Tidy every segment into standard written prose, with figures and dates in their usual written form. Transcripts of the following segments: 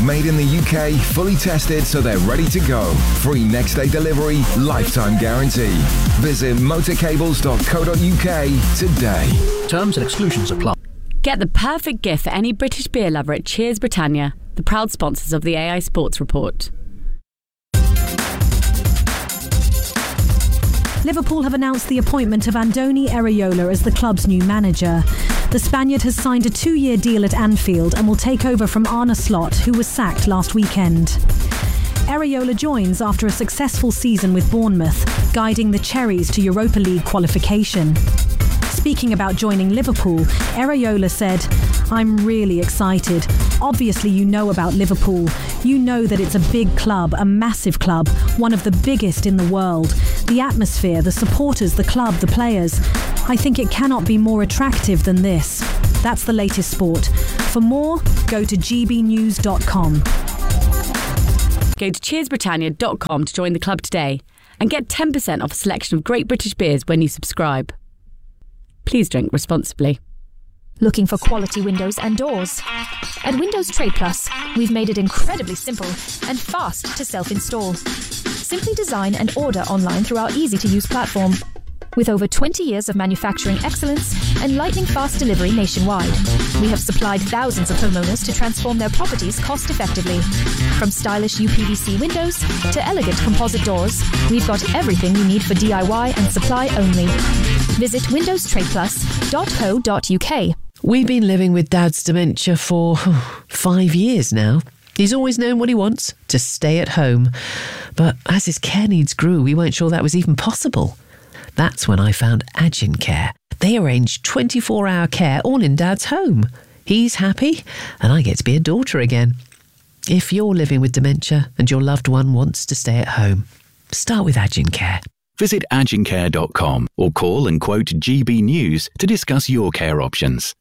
made in the UK, fully tested so they're ready to go. Free next day delivery, lifetime guarantee. Visit motorcables.co.uk today. Terms and exclusions apply. Get the perfect gift for any British beer lover at Cheers Britannia, the proud sponsors of the AI Sports Report. Liverpool have announced the appointment of Andoni Iraola as the club's new manager. The Spaniard has signed a 2-year deal at Anfield and will take over from Arne Slot, who was sacked last weekend. Iraola joins after a successful season with Bournemouth, guiding the Cherries to Europa League qualification. Speaking about joining Liverpool, Iraola said, "I'm really excited. Obviously you know about Liverpool. You know that it's a big club, a massive club, one of the biggest in the world. The atmosphere, the supporters, the club, the players. I think it cannot be more attractive than this." That's the latest sport. For more, go to gbnews.com. Go to cheersbritannia.com to join the club today and get 10% off a selection of great British beers when you subscribe. Please drink responsibly. Looking for quality windows and doors? At Windows Trade Plus, we've made it incredibly simple and fast to self-install. Simply design and order online through our easy-to-use platform. With over 20 years of manufacturing excellence and lightning-fast delivery nationwide, we have supplied thousands of homeowners to transform their properties cost-effectively. From stylish UPVC windows to elegant composite doors, we've got everything you need for DIY and supply only. Visit windowstradeplus.co.uk. We've been living with Dad's dementia for 5 years now. He's always known what he wants, to stay at home. But as his care needs grew, we weren't sure that was even possible. That's when I found Agincare. They arrange 24-hour care all in Dad's home. He's happy, and I get to be a daughter again. If you're living with dementia and your loved one wants to stay at home, start with Agincare. Visit agincare.com or call and quote GB News to discuss your care options.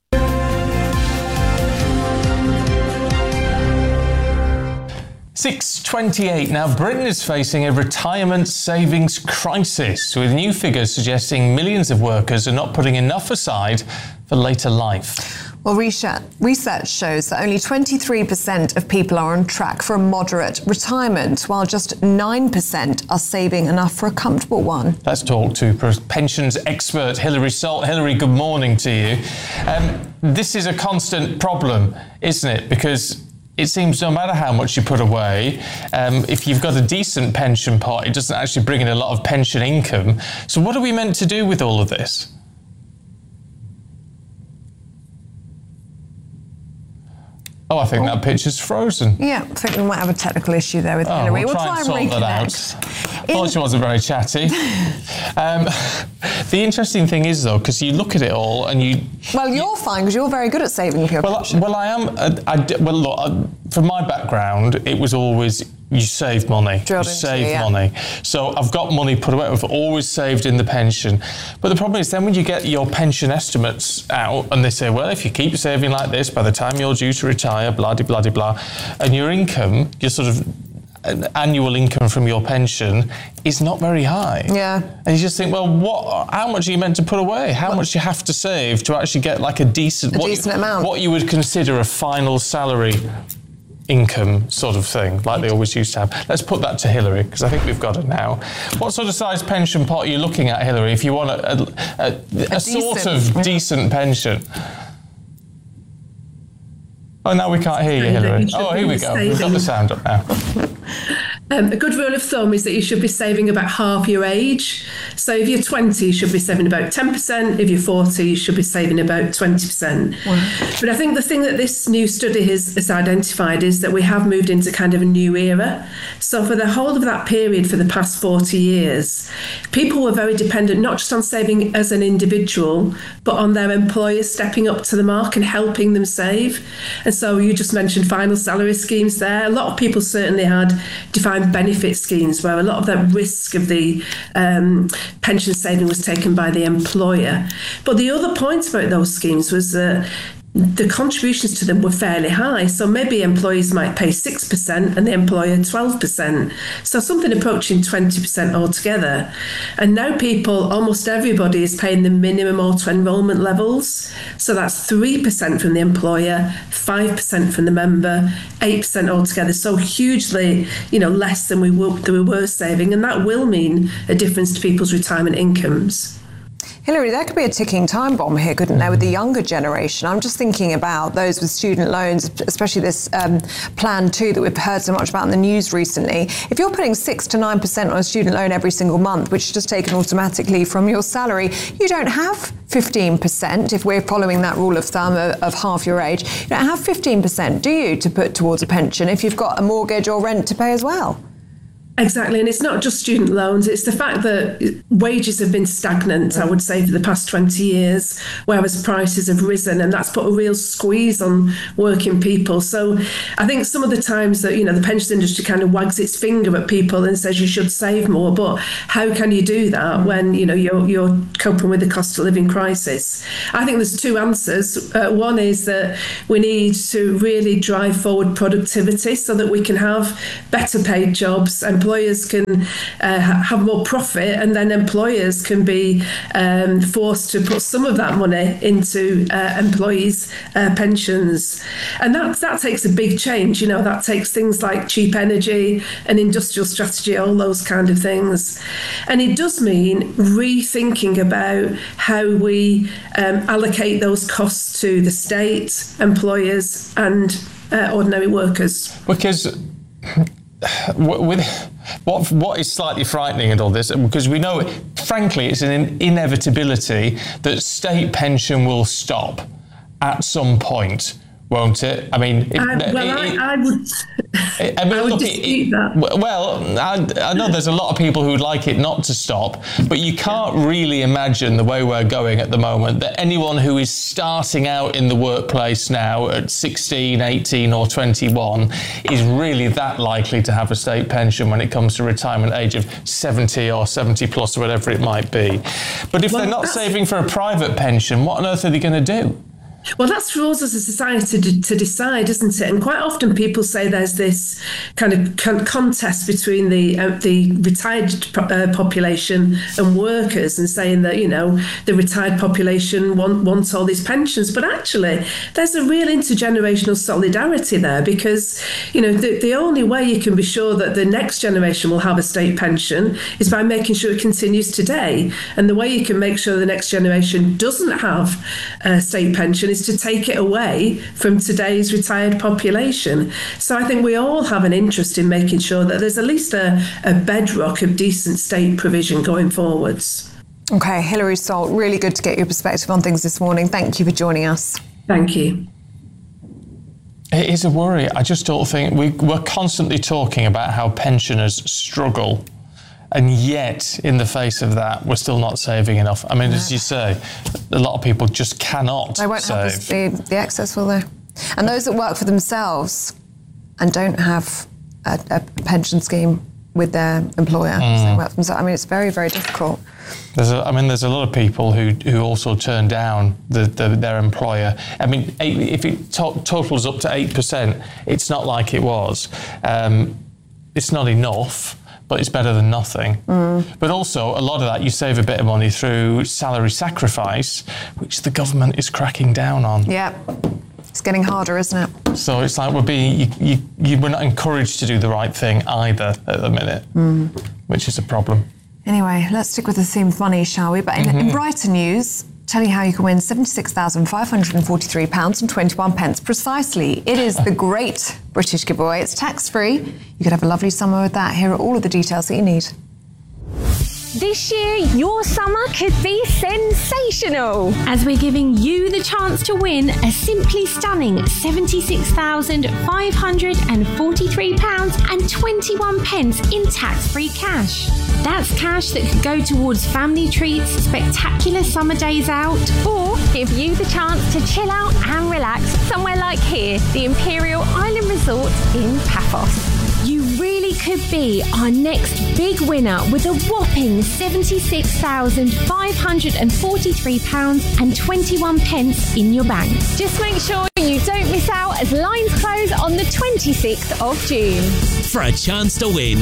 6:28 now. Britain is facing a retirement savings crisis, with new figures suggesting millions of workers are not putting enough aside for later life. Well, research shows that only 23% of people are on track for a moderate retirement, while just 9% are saving enough for a comfortable one. Let's talk to pensions expert Hilary Salt. Hilary, good morning to you. This is a constant problem, isn't it? Because it seems no matter how much you put away, if you've got a decent pension pot, it doesn't actually bring in a lot of pension income. So what are we meant to do with all of this? Oh, I think that picture's frozen. Yeah, I think we might have a technical issue there with Hilary. We'll try and sort that out. Thought she wasn't very chatty. The interesting thing is, though, because you look at it all and you... Well, you're fine, because you're very good at saving for your pension. Well, I am. Look, from my background, it was always... You save money. Money. So I've got money put away. I've always saved in the pension. But the problem is then when you get your pension estimates out and they say, well, if you keep saving like this, by the time you're due to retire, blah, blah, blah, blah, and your income, your sort of annual income from your pension is not very high. Yeah. And you just think, well, how much are you meant to put away? How much do you have to save to actually get like a decent amount? What you would consider a final salary income sort of thing, like they always used to have. Let's put that to Hilary, because I think we've got it now. What sort of size pension pot are you looking at, Hilary, if you want a sort of decent pension? Oh, now we can't hear you, Hilary. Oh, here we go. We've got the sound up now. A good rule of thumb is that you should be saving about half your age. So if you're 20, you should be saving about 10%. If you're 40, you should be saving about 20%. Wow. But I think the thing that this new study has identified is that we have moved into kind of a new era. So for the whole of that period, for the past 40 years, people were very dependent, not just on saving as an individual, but on their employers stepping up to the mark and helping them save. And so you just mentioned final salary schemes there. A lot of people certainly had defined benefit schemes where a lot of that risk of the pension saving was taken by the employer. But the other point about those schemes was that the contributions to them were fairly high. So maybe employees might pay 6% and the employer 12%. So something approaching 20% altogether. And now almost everybody is paying the minimum auto enrolment levels. So that's 3% from the employer, 5% from the member, 8% altogether. So hugely, less than we were saving. And that will mean a difference to people's retirement incomes. Hilary, there could be a ticking time bomb here, couldn't there, with the younger generation? I'm just thinking about those with student loans, especially this Plan 2 that we've heard so much about in the news recently. If you're putting 6 to 9% on a student loan every single month, which is just taken automatically from your salary, you don't have 15%, if we're following that rule of thumb of half your age. You don't have 15%, do you, to put towards a pension if you've got a mortgage or rent to pay as well? Exactly, and it's not just student loans, it's the fact that wages have been stagnant, I would say, for the past 20 years, whereas prices have risen, and that's put a real squeeze on working people. So I think some of the times that, the pensions industry kind of wags its finger at people and says you should save more, but how can you do that when, you're coping with the cost of living crisis? I think there's two answers. One is that we need to really drive forward productivity so that we can have better paid jobs, employers can have more profit, and then employers can be forced to put some of that money into employees' pensions. And that takes a big change. That takes things like cheap energy and industrial strategy, all those kind of things. And it does mean rethinking about how we allocate those costs to the state, employers and ordinary workers. Because with what is slightly frightening in all this, because we know, frankly, it's an inevitability that state pension will stop at some point, won't it? I mean, I would dispute that. Well, I know there's a lot of people who'd like it not to stop, but you can't really imagine the way we're going at the moment that anyone who is starting out in the workplace now at 16, 18 or 21 is really that likely to have a state pension when it comes to retirement age of 70 or 70 plus or whatever it might be. But if they're not saving for a private pension, what on earth are they going to do? Well, that's for us as a society to decide, isn't it? And quite often people say there's this kind of contest between the retired population and workers, and saying that, the retired population wants all these pensions. But actually, there's a real intergenerational solidarity there, because, the only way you can be sure that the next generation will have a state pension is by making sure it continues today. And the way you can make sure the next generation doesn't have a state pension is to take it away from today's retired population. So I think we all have an interest in making sure that there's at least a bedrock of decent state provision going forwards. OK, Hilary Salt, really good to get your perspective on things this morning. Thank you for joining us. Thank you. It is a worry. I just don't think we're constantly talking about how pensioners struggle. And yet, in the face of that, we're still not saving enough. I mean, as you say, a lot of people just cannot save. They won't have the excess, will they? And those that work for themselves and don't have a pension scheme with their employer, they work for themselves. I mean, it's very, very difficult. There's a lot of people who also turn down their employer. I mean, if it totals up to 8%, it's not like it was. It's not enough, but it's better than nothing. But also, a lot of that, you save a bit of money through salary sacrifice, which the government is cracking down on. Yeah, it's getting harder, isn't it? So it's like we're not encouraged to do the right thing either at the minute, which is a problem. Anyway, let's stick with the theme of money, shall we? But in brighter news, tell you how you can win £76,543.21 precisely. It is the Great British Giveaway. It's tax-free. You could have a lovely summer with that. Here are all of the details that you need. This year, your summer could be sensational, as we're giving you the chance to win a simply stunning £76,543.21 in tax-free cash. That's cash that could go towards family treats, spectacular summer days out, or give you the chance to chill out and relax somewhere like here, the Imperial Island Resort in Paphos. You really could be our next big winner with a whopping £76,543.21 in your bank. Just make sure you don't miss out as lines close on the 26th of June. For a chance to win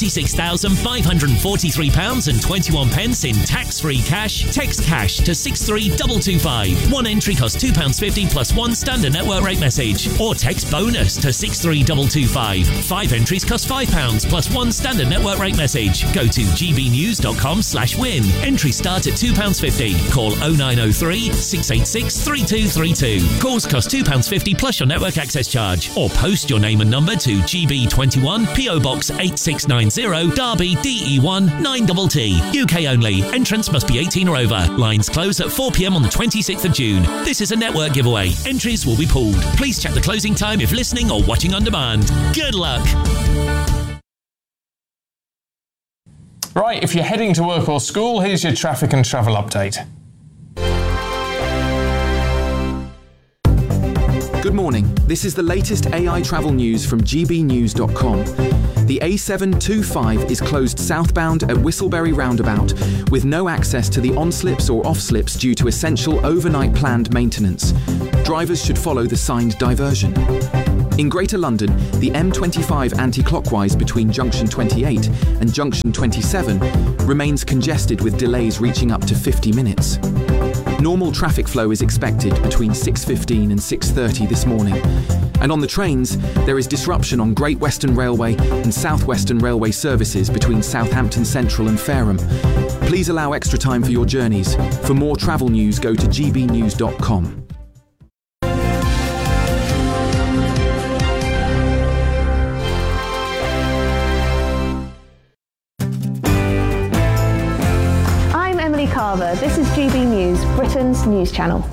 £76,543.21 in tax-free cash, text cash to 63225. One entry costs £2.50 plus one standard network rate message. Or text bonus to 63225. 5 entries cost £5 plus one standard network rate message. Go to gbnews.com/win. Entries start at £2.50. Call 0903 686 3232. Calls cost £2.50 plus your network access charge. Or post your name and number to GB21 PO Box 8690 Derby DE1 9TT. UK only. Entrance must be 18 or over. Lines close at 4 p.m. on the 26th of June. This is a network giveaway. Entries will be pulled. Please check the closing time if listening or watching on demand. Good luck. Right, if you're heading to work or school, here's your traffic and travel update. Good morning. This is the latest AI travel news from gbnews.com. The A725 is closed southbound at Whistleberry Roundabout with no access to the on-slips or off-slips due to essential overnight planned maintenance. Drivers should follow the signed diversion. In Greater London, the M25 anti-clockwise between Junction 28 and Junction 27 remains congested with delays reaching up to 50 minutes. Normal traffic flow is expected between 6:15 and 6:30 this morning. And on the trains, there is disruption on Great Western Railway and South Western Railway services between Southampton Central and Fareham. Please allow extra time for your journeys. For more travel news, go to gbnews.com. Carver. This is GB News, Britain's news channel.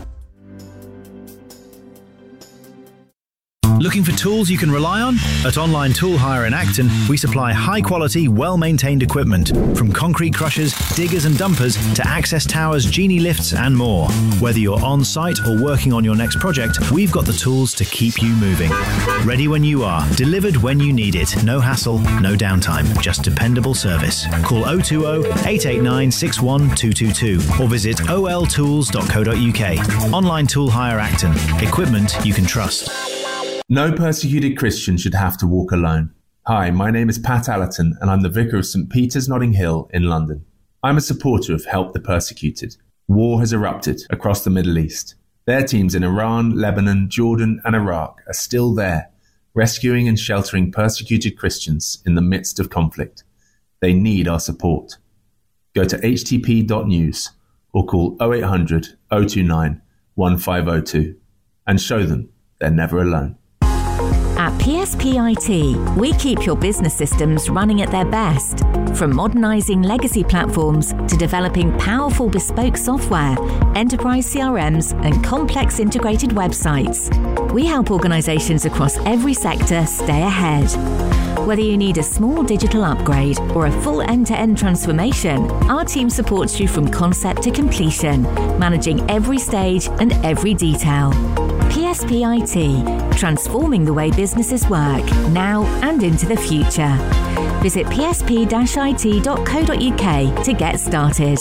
Looking for tools you can rely on? At Online Tool Hire in Acton, we supply high-quality, well-maintained equipment, from concrete crushers, diggers and dumpers to access towers, genie lifts and more. Whether you're on-site or working on your next project, we've got the tools to keep you moving. Ready when you are, delivered when you need it. No hassle, no downtime, just dependable service. Call 020-889-61222 or visit oltools.co.uk. Online Tool Hire Acton. Equipment you can trust. No persecuted Christian should have to walk alone. Hi, my name is Pat Allerton and I'm the Vicar of St Peter's Notting Hill in London. I'm a supporter of Help the Persecuted. War has erupted across the Middle East. Their teams in Iran, Lebanon, Jordan and Iraq are still there, rescuing and sheltering persecuted Christians in the midst of conflict. They need our support. Go to htp.news or call 0800 029 1502 and show them they're never alone. At PSP IT, we keep your business systems running at their best. From modernising legacy platforms to developing powerful bespoke software, enterprise CRMs and complex integrated websites, we help organisations across every sector stay ahead. Whether you need a small digital upgrade or a full end-to-end transformation, our team supports you from concept to completion, managing every stage and every detail. PSP IT, transforming the way businesses work, now and into the future. Visit psp-it.co.uk to get started.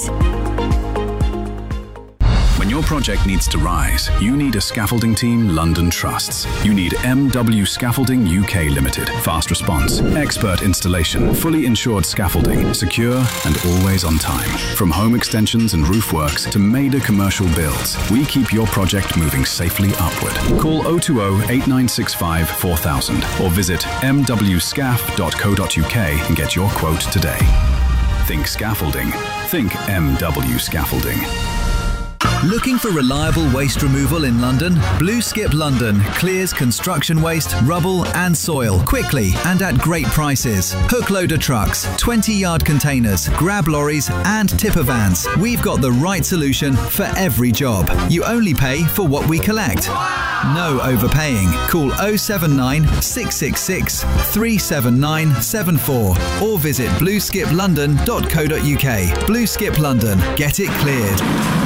When your project needs to rise, you need a scaffolding team London trusts. You need MW Scaffolding UK Limited. Fast response, expert installation, fully insured scaffolding, secure and always on time. From home extensions and roof works to major commercial builds, we keep your project moving safely upward. Call 020-8965 4000 or visit mwscaf.co.uk and get your quote today. Think scaffolding. Think MW Scaffolding. Looking for reliable waste removal in London? Blue Skip London clears construction waste, rubble and soil quickly and at great prices. Hook loader trucks, 20-yard containers, grab lorries and tipper vans. We've got the right solution for every job. You only pay for what we collect. No overpaying. Call 079 666 37974 or visit blueskiplondon.co.uk. Blue Skip London. Get it cleared.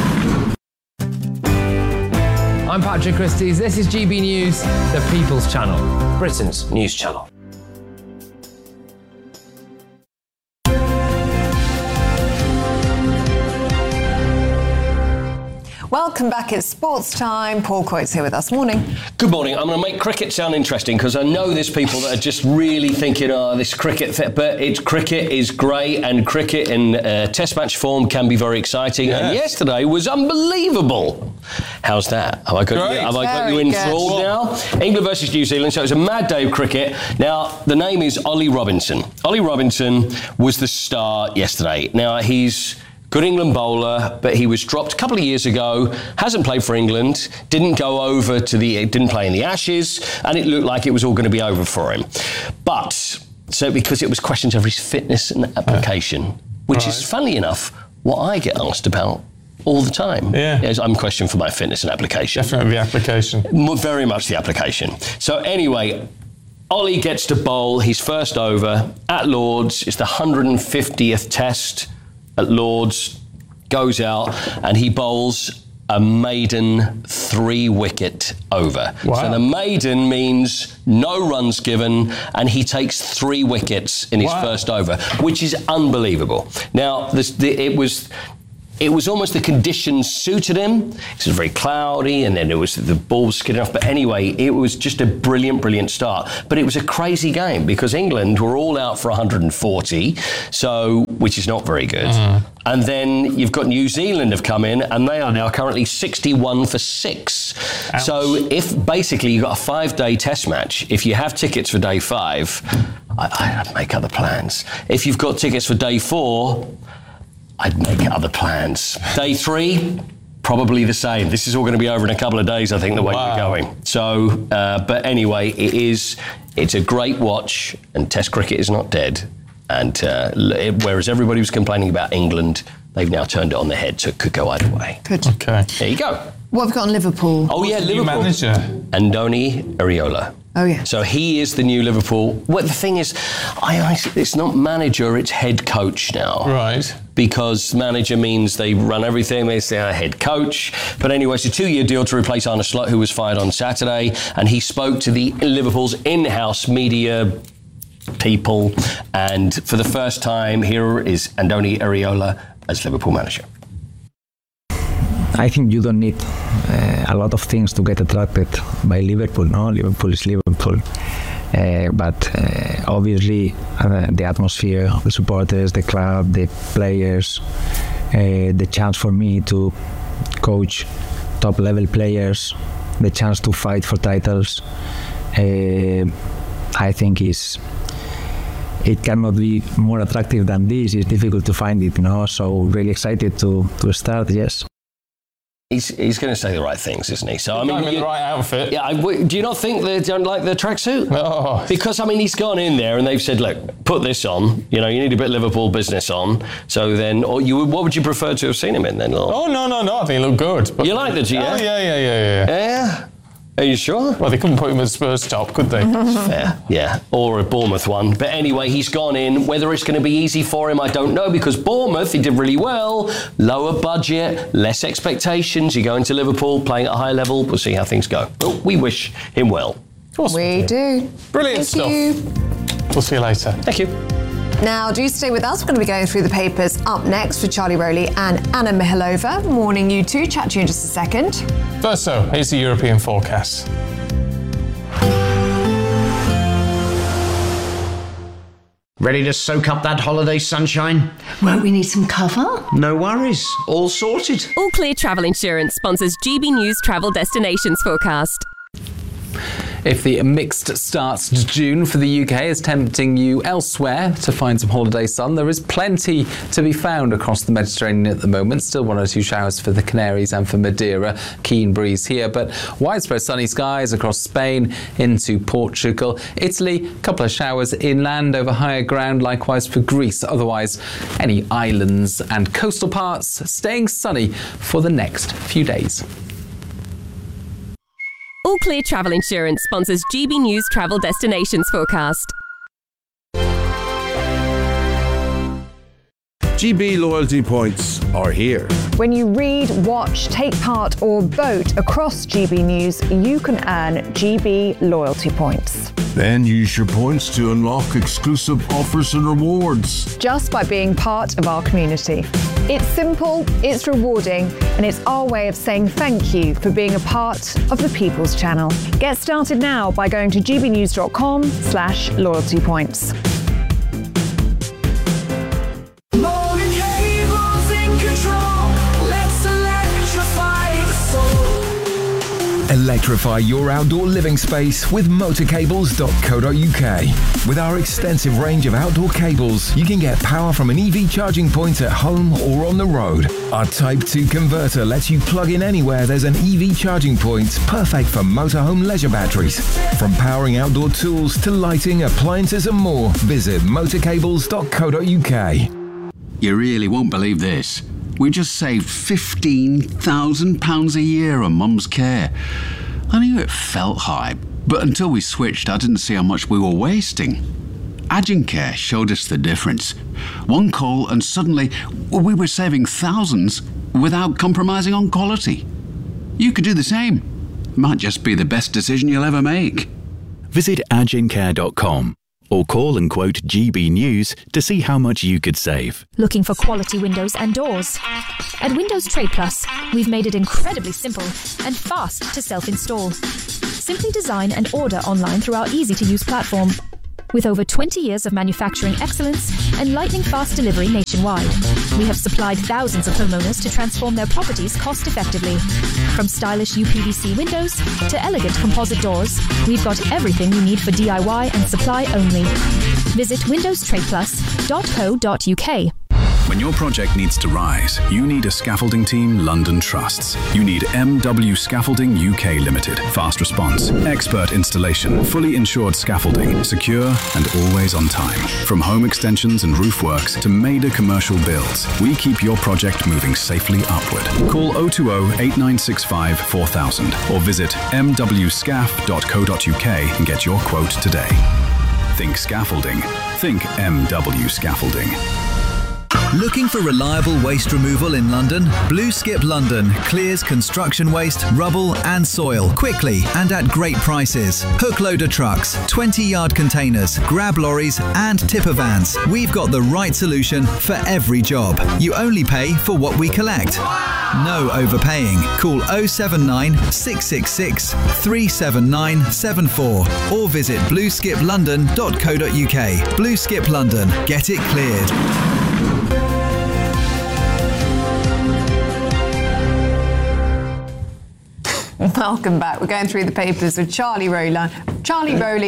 I'm Patrick Christys. This is GB News, the People's Channel, Britain's news channel. Welcome back. It's sports time. Paul Coyte's here with us. Morning. Good morning. I'm going to make cricket sound interesting because I know there's people that are just really thinking, this cricket, but cricket is great, and cricket in test match form can be very exciting. Yes. And yesterday was unbelievable. How's that? Have I got you enthralled now? England versus New Zealand. So it was a mad day of cricket. Now, the name is Ollie Robinson. Ollie Robinson was the star yesterday. Now, he's good England bowler, but he was dropped a couple of years ago, hasn't played for England, didn't play in the Ashes, and it looked like it was all going to be over for him. Because it was questions of his fitness and application, which is, funnily enough, what I get asked about all the time. Yeah. I'm questioned for my fitness and application. Definitely the application. Very much the application. So anyway, Ollie gets to bowl his first over at Lords. It's the 150th test at Lords, goes out, and he bowls a maiden 3-wicket over. Wow. So the maiden means no runs given, and he takes 3 wickets in his first over, which is unbelievable. Now, it was almost the conditions suited him. It was very cloudy, and then the ball was skidding off. But anyway, it was just a brilliant, brilliant start. But it was a crazy game because England were all out for 140, which is not very good. Mm-hmm. And then you've got New Zealand have come in, and they are now currently 61 for 6. Ouch. So if basically you've got a 5-day test match, if you have tickets for day 5, I'd make other plans. If you've got tickets for day 4, I'd make other plans. Day 3, probably the same. This is all going to be over in a couple of days, I think, the way we're going. So, but anyway, it's a great watch, and Test cricket is not dead. And whereas everybody was complaining about England, they've now turned it on their head, so it could go either way. Good. Okay. There you go. What have we got on Liverpool? Oh, yeah, Liverpool. New manager. Andoni Iraola. Oh, yeah. So he is the new Liverpool. Well, the thing is, it's not manager, it's head coach now. Right. Because manager means they run everything, they say head coach. But anyway, it's a 2-year deal to replace Arne Slot, who was fired on Saturday. And he spoke to the Liverpool's in-house media people. And for the first time, here is Andoni Iraola as Liverpool manager. I think you don't need a lot of things to get attracted by Liverpool. No, Liverpool is Liverpool. But obviously the atmosphere, the supporters, the club, the players, the chance for me to coach top-level players, the chance to fight for titles, I think it cannot be more attractive than this. It's difficult to find it, so really excited to start, yes. He's going to say the right things, isn't he? So in the right outfit. Yeah. Do you not think they don't like the tracksuit? No. Because he's gone in there and they've said, look, put this on. You need a bit of Liverpool business on. So then, what would you prefer to have seen him in then? Oh no. I think he looked good. But you liked it, yeah? Oh yeah. Yeah. Are you sure? Well, they couldn't put him at Spurs top, could they? Fair, yeah. Or a Bournemouth one. But anyway, he's gone in. Whether it's going to be easy for him, I don't know, because Bournemouth, he did really well. Lower budget, less expectations. You go into Liverpool, playing at a high level. We'll see how things go. But we wish him well. Of course we do. Brilliant stuff. We'll see you later. Thank you. Now, do stay with us. We're going to be going through the papers up next with Charlie Rowley and Anna Mihilova. Morning, you two. Chat to you in just a second. First, here's the European forecast. Ready to soak up that holiday sunshine? Won't we need some cover? No worries. All sorted. All Clear Travel Insurance sponsors GB News Travel Destinations Forecast. If the mixed start to June for the UK is tempting you elsewhere to find some holiday sun, there is plenty to be found across the Mediterranean at the moment. Still 1 or 2 showers for the Canaries and for Madeira. Keen breeze here, but widespread sunny skies across Spain into Portugal. Italy, a couple of showers inland over higher ground, likewise for Greece. Otherwise, any islands and coastal parts staying sunny for the next few days. All Clear Travel Insurance sponsors GB News Travel Destinations Forecast. GB loyalty points are here. When you read, watch, take part or vote across GB News, you can earn GB loyalty points. Then use your points to unlock exclusive offers and rewards. Just by being part of our community. It's simple, it's rewarding, and it's our way of saying thank you for being a part of the People's Channel. Get started now by going to gbnews.com/loyalty points. Electrify your outdoor living space with motorcables.co.uk. With our extensive range of outdoor cables, you can get power from an EV charging point at home or on the road. Our Type 2 converter lets you plug in anywhere there's an EV charging point, perfect for motorhome leisure batteries. From powering outdoor tools to lighting, appliances and more, visit motorcables.co.uk. You really won't believe this. We just saved £15,000 a year on Mum's care. I knew it felt high, but until we switched, I didn't see how much we were wasting. Agencare showed us the difference. One call and suddenly we were saving thousands without compromising on quality. You could do the same. Might just be the best decision you'll ever make. Visit agencare.com. or call and quote GB News to see how much you could save. Looking for quality windows and doors? At Windows Trade Plus, we've made it incredibly simple and fast to self-install. Simply design and order online through our easy-to-use platform. With over 20 years of manufacturing excellence and lightning-fast delivery nationwide, we have supplied thousands of homeowners to transform their properties cost-effectively. From stylish UPVC windows to elegant composite doors, we've got everything you need for DIY and supply only. Visit windowstradeplus.co.uk. When your project needs to rise, you need a scaffolding team London trusts. You need MW Scaffolding UK Limited. Fast response, expert installation, fully insured scaffolding, secure and always on time. From home extensions and roof works to major commercial builds, we keep your project moving safely upward. Call 020 8965 4000 or visit mwscaf.co.uk and get your quote today. Think scaffolding. Think MW Scaffolding. Looking for reliable waste removal in London? Blue Skip London clears construction waste, rubble and soil quickly and at great prices. Hook loader trucks, 20-yard containers, grab lorries and tipper vans. We've got the right solution for every job. You only pay for what we collect. No overpaying. Call 079 666 37974 or visit blueskiplondon.co.uk. Blue Skip London. Get it cleared. Welcome back. We're going through the papers with Charlie Rowler. Roller.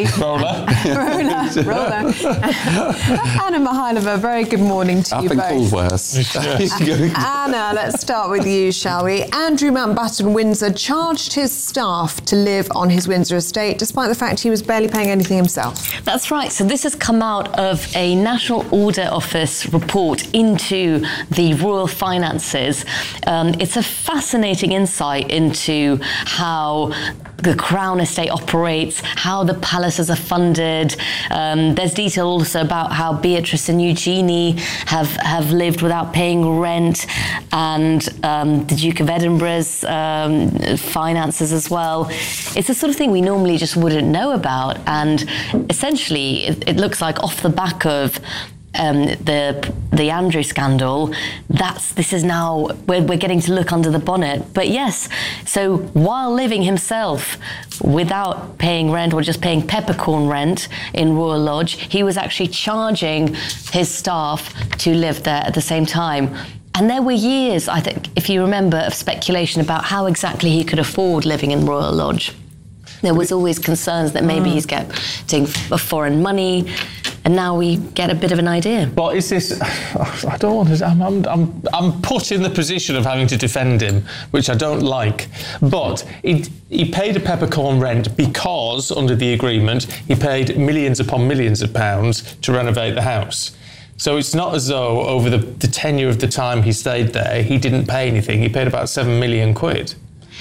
Anna Mihailova, very good morning to you both. I've been called worse. Anna, let's start with you, shall we? Andrew Mountbatten Windsor charged his staff to live on his Windsor estate, despite the fact he was barely paying anything himself. That's right. So this has come out of a National Audit Office report into the royal finances. It's a fascinating insight into how the Crown Estate operates, how the palaces are funded. There's detail also about how Beatrice and Eugenie have lived without paying rent, and the Duke of Edinburgh's finances as well. It's the sort of thing we normally just wouldn't know about, and essentially it looks like off the back of the Andrew scandal, this is now we're getting to look under the bonnet. But yes, so while living himself without paying rent or just paying peppercorn rent in Royal Lodge, he was actually charging his staff to live there at the same time. And there were years, I think, if you remember, of speculation about how exactly he could afford living in Royal Lodge. There was always concerns that maybe he's getting foreign money. And now we get a bit of an idea. But is this? I don't want to. I'm put in the position of having to defend him, which I don't like. But he paid a peppercorn rent because under the agreement he paid millions upon millions of pounds to renovate the house. So it's not as though over the tenure of the time he stayed there he didn't pay anything. He paid about £7 million.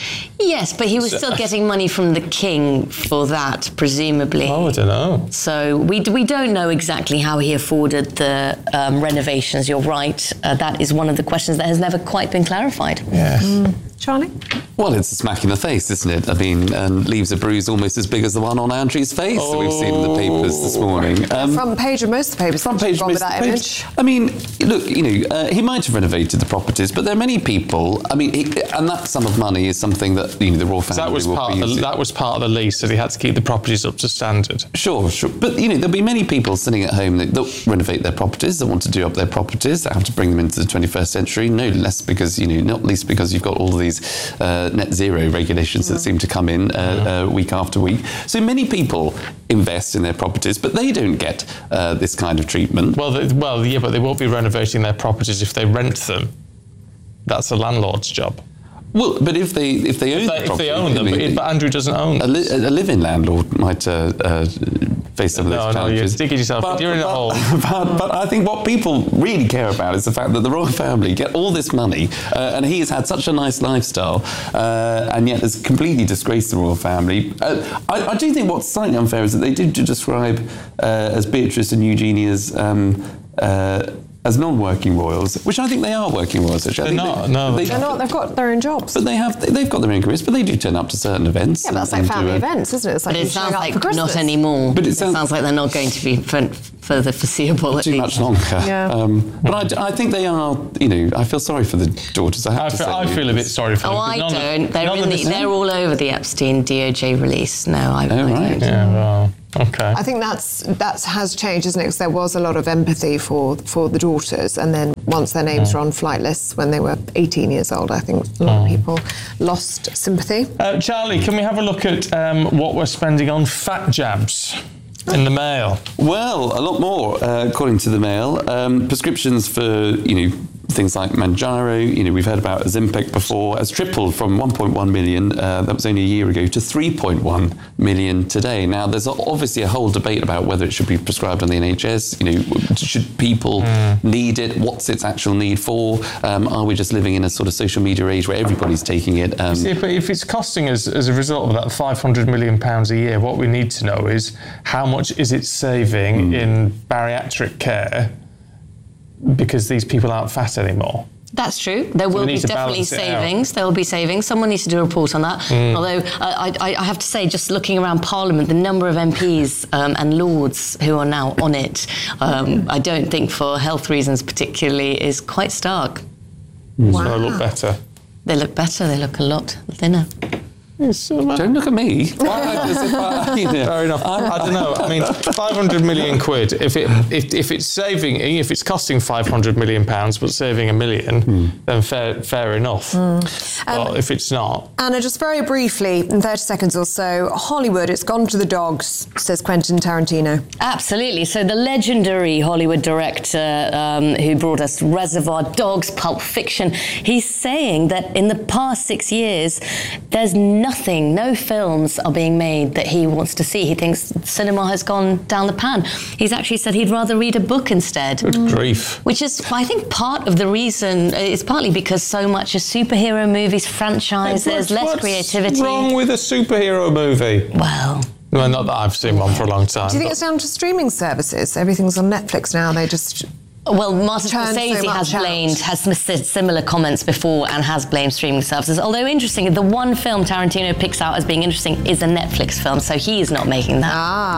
Yes, but he was still getting money from the king for that, presumably. Oh, I don't know. So we don't know exactly how he afforded the renovations. You're right. That is one of the questions that has never quite been clarified. Yes. Charlie? Well, it's a smack in the face, isn't it? I mean, and leaves a bruise almost as big as the one on Andrew's face that we've seen in the papers this morning. Front page of most of the papers. Front page of most of the papers. I mean, look, he might have renovated the properties, but there are many people. I mean, and that sum of money is something that the royal family that was part of the lease, that he had to keep the properties up to standard. Sure. But there'll be many people sitting at home that renovate their properties, that want to do up their properties, that have to bring them into the 21st century. No less because not least because you've got all of these net zero regulations that seem to come in week after week. So many people invest in their properties, but they don't get this kind of treatment. Well, yeah, but they won't be renovating their properties if they rent them. That's a landlord's job. Well, but if they own the property, if they own them, but Andrew doesn't own them. A live-in landlord might face some of those challenges. You're digging yourself. You're in a hole. But I think what people really care about is the fact that the royal family get all this money, and he has had such a nice lifestyle, and yet has completely disgraced the royal family. I do think what's slightly unfair is that they did describe as Beatrice and Eugenie as non-working royals, which I think they are working royals. They're not. They've got their own jobs. But they've got their own careers, but they do turn up to certain events. Yeah, but that's like family events, isn't it? It's like but it sounds like not anymore. But it sounds like they're not going to be for the foreseeable. Too much longer. Yeah. But I think they are. I feel sorry for the daughters. I feel a bit sorry for them. Oh, I don't. They're all over the Epstein DOJ release. No, I don't. Yeah. Well. Okay. I think that has changed, isn't it? Because there was a lot of empathy for the daughters, and then once their names were on flight lists when they were 18 years old, I think a lot of people lost sympathy. Charlie, can we have a look at what we're spending on fat jabs in the Mail? Well, a lot more, according to the Mail. Prescriptions for things like Manjaro, we've heard about Ozempic before, has tripled from 1.1 million, that was only a year ago, to 3.1 million today. Now, there's obviously a whole debate about whether it should be prescribed on the NHS. Should people need it? What's its actual need for? Are we just living in a sort of social media age where everybody's taking it? See, but if it's costing us, as a result of that, £500 million a year, what we need to know is how much is it saving in bariatric care, because these people aren't fat anymore. That's true. There will be definitely savings. There will be savings. Someone needs to do a report on that. Although I have to say, just looking around Parliament, the number of MPs and Lords who are now on it, I don't think for health reasons particularly, is quite stark. Wow. So they look better. They look better. They look a lot thinner. Don't look at me. Fair enough. I don't know. I mean, 500 million quid. If it's costing 500 million pounds but saving $1 million, then fair enough. But if it's not, Anna, just very briefly, in 30 seconds or so, Hollywood, it's gone to the dogs, says Quentin Tarantino. Absolutely. So the legendary Hollywood director who brought us Reservoir Dogs, Pulp Fiction, he's saying that in the past 6 years, there's no films are being made that he wants to see. He thinks cinema has gone down the pan. He's actually said he'd rather read a book instead. Good grief. Which is, I think, part of the reason. It's partly because so much is superhero movies, franchises, less creativity. What's wrong with a superhero movie? Well, not that I've seen one for a long time. Do you think it's down to streaming services? Everything's on Netflix now. They just... Well, Martin Scorsese has similar comments before and has blamed streaming services. Although, interestingly, the one film Tarantino picks out as being interesting is a Netflix film, so he is not making that.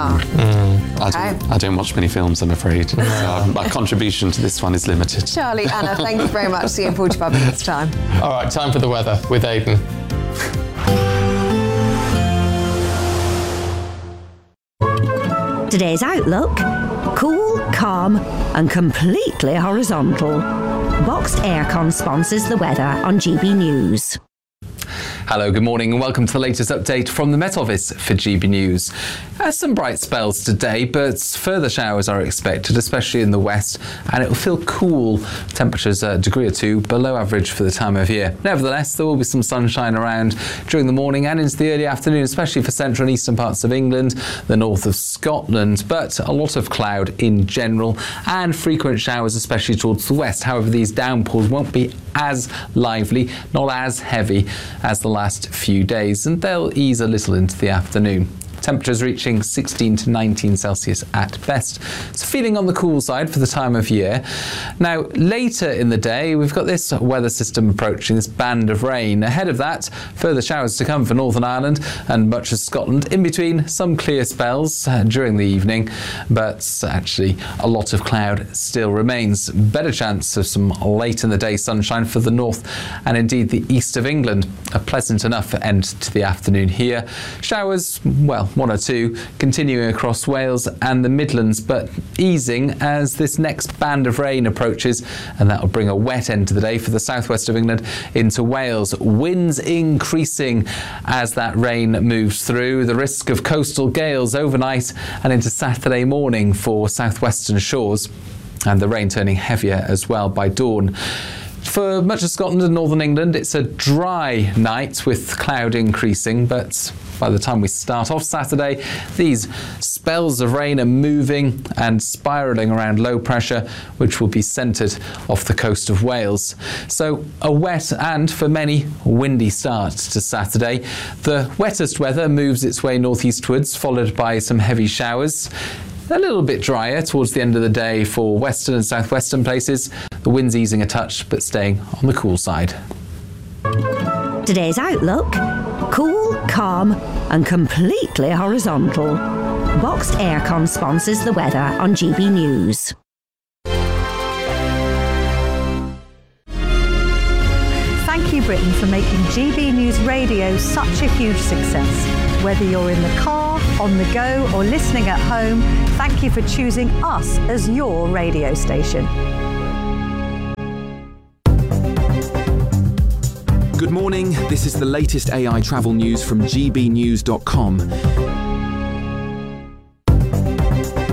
I don't watch many films, I'm afraid. So my contribution to this one is limited. Charlie, Anna, thank you very much. See you in 45 minutes' time. All right, time for the weather with Aidan. Today's outlook: cool, calm and completely horizontal. Boxed Aircon sponsors the weather on GB News. Hello, good morning and welcome to the latest update from the Met Office for GB News. Some bright spells today, but further showers are expected, especially in the west, and it will feel cool. Temperatures a degree or two below average for the time of year. Nevertheless, there will be some sunshine around during the morning and into the early afternoon, especially for central and eastern parts of England, the north of Scotland, but a lot of cloud in general and frequent showers, especially towards the west. However, these downpours won't be as lively, not as heavy as the last few days, and they'll ease a little into the afternoon. Temperatures reaching 16 to 19 Celsius at best. It's feeling on the cool side for the time of year. Now, later in the day, we've got this weather system approaching, this band of rain. Ahead of that, further showers to come for Northern Ireland and much of Scotland. In between, some clear spells during the evening, but actually a lot of cloud still remains. Better chance of some late in the day sunshine for the north and indeed the east of England. A pleasant enough end to the afternoon here. Showers, well, one or two, continuing across Wales and the Midlands, but easing as this next band of rain approaches, and that will bring a wet end to the day for the southwest of England into Wales. Winds increasing as that rain moves through. The risk of coastal gales overnight and into Saturday morning for southwestern shores, and the rain turning heavier as well by dawn. For much of Scotland and northern England, it's a dry night with cloud increasing, but by the time we start off Saturday, these spells of rain are moving and spiralling around low pressure, which will be centred off the coast of Wales. So a wet and, for many, windy start to Saturday. The wettest weather moves its way northeastwards, followed by some heavy showers. A little bit drier towards the end of the day for western and southwestern places. The wind's easing a touch, but staying on the cool side. Today's outlook: cool, calm and completely horizontal. Boxed Aircon sponsors the weather on GB News. Thank you, Britain, for making GB News Radio such a huge success. Whether you're in the car, on the go or listening at home, thank you for choosing us as your radio station. Good morning, this is the latest AI travel news from gbnews.com.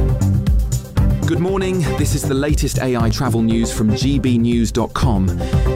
Good morning, this is the latest AI travel news from gbnews.com.